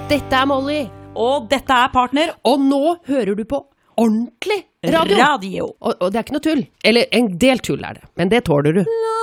Dette Molly, Og dette Partner. og nå hører du på ordentlig radio. Radio. Og det ikke noe tull. Eller en del tull det, men det tåler du.